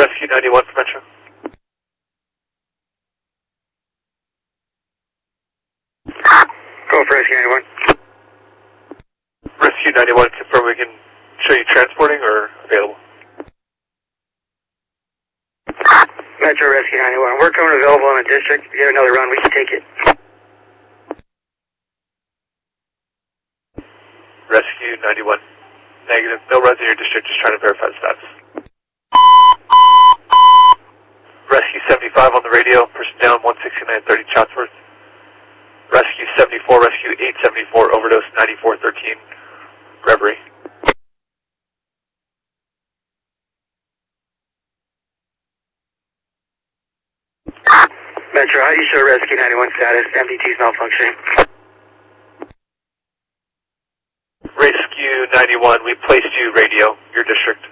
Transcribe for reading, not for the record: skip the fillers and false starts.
Rescue 91 for Metro. Go for Rescue 91. Rescue 91, confirm we can show you transporting or available? Metro Rescue 91. We're coming available in the district. If you have another run, we can take it. Rescue 91. Negative. No runs in your district, just trying to verify the status. Rescue 75 on the radio, person down 16930 Chatsworth. Rescue 74, Rescue 874, overdose 9413, Reverie. Metro, how do you show Rescue 91 status? MDT's malfunctioning. Rescue 91, we placed you radio, your district.